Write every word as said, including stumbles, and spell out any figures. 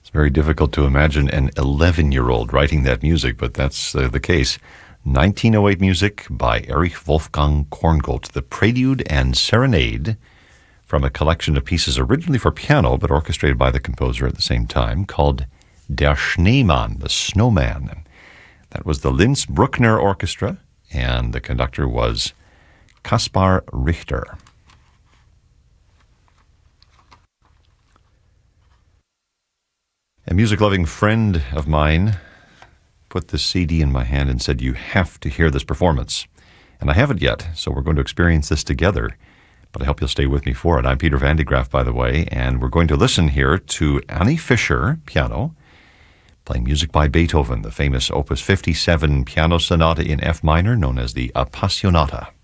Very difficult to imagine an eleven-year-old writing that music, but that's uh, the case. nineteen oh eight music by Erich Wolfgang Korngold, the Prelude and Serenade, from a collection of pieces originally for piano, but orchestrated by the composer at the same time, called Der Schneemann, the Snowman. That was the Linz Bruckner Orchestra, and the conductor was Kaspar Richter. A music-loving friend of mine put this C D in my hand and said, "You have to hear this performance." And I haven't yet, so we're going to experience this together. But I hope you'll stay with me for it. I'm Peter Van de Graaff, by the way, and we're going to listen here to Annie Fischer, piano, playing music by Beethoven, the famous Opus fifty-seven piano sonata in F minor, known as the Appassionata.